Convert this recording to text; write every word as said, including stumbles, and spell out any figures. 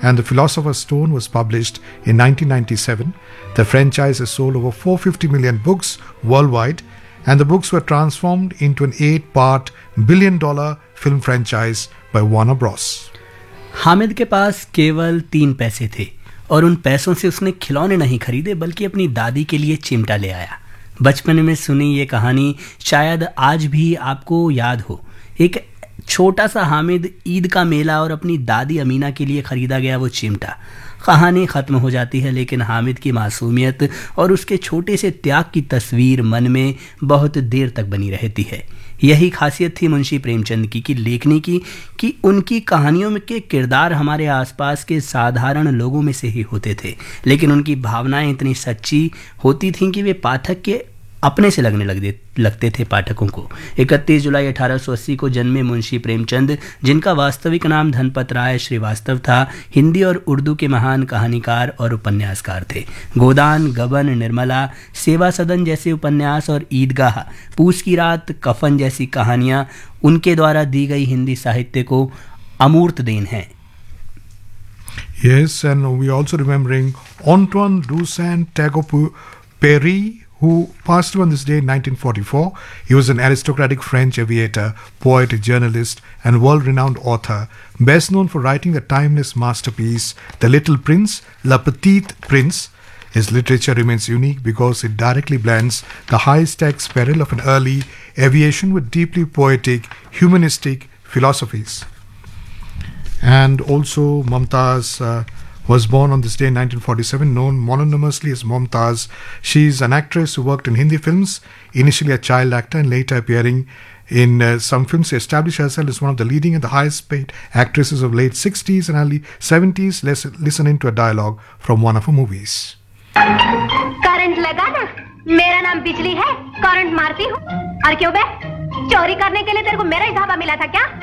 and The Philosopher's Stone was published in nineteen ninety-seven. The franchise has sold over four hundred fifty million books worldwide, and the books were transformed into an eight-part billion-dollar film franchise by Warner Bros. Hamid के पास केवल तीन पैसे थे और उन पैसों से उसने खिलौने नहीं खरीदे बल्कि अपनी दादी के लिए चिमटा ले आया। बचपन में सुनी ये कहानी शायद आज भी आपको याद हो। एक छोटा सा हामिद, ईद का मेला और अपनी दादी अमीना के लिए खरीदा गया वो चिमटा। कहानी ख़त्म हो जाती है, लेकिन हामिद की मासूमियत और उसके छोटे से त्याग की तस्वीर मन में बहुत देर तक बनी रहती है। यही खासियत थी मुंशी प्रेमचंद की कि लेखनी की कि उनकी कहानियों में के किरदार हमारे आसपास के साधारण लोगों में से ही होते थे, लेकिन उनकी भावनाएं इतनी सच्ची होती थीं कि वे पाठक के अपने से लगने लग लगते थे पाठकों को। इकतीस जुलाई अठारह सौ अस्सी को जन्मे मुंशी प्रेमचंद, जिनका वास्तविक नाम धनपत राय श्रीवास्तव था, हिंदी और उर्दू के महान कहानीकार और उपन्यासकार थे। गोदान, गबन, निर्मला, सेवा सदन जैसे उपन्यास और ईदगाह, पूस की रात, कफन जैसी कहानियाँ उनके द्वारा दी गई हिंदी साहित्य को अमूर्त देन है। Yes, and we also remembering Antoine de Saint-Exupéry, who passed away on this day in nineteen forty-four. He was an aristocratic French aviator, poet, journalist, and world-renowned author, best known for writing the timeless masterpiece, The Little Prince, Le Petit Prince. His literature remains unique because it directly blends the high-stakes peril of an early aviation with deeply poetic, humanistic philosophies. And also Mumtaz uh, was born on this day in nineteen forty-seven, known mononymously as Mumtaz. She is an actress who worked in Hindi films, initially a child actor and later appearing in uh, some films. She established herself as one of the leading and the highest paid actresses of late sixties and early seventies. Let's listen into a dialogue from one of her movies. Current लगा ना, मेरा नाम बिजली है, current मारती हूँ। और क्यों बे? चोरी करने के लिए तेरे को मेरा ही धाबा मिला था क्या?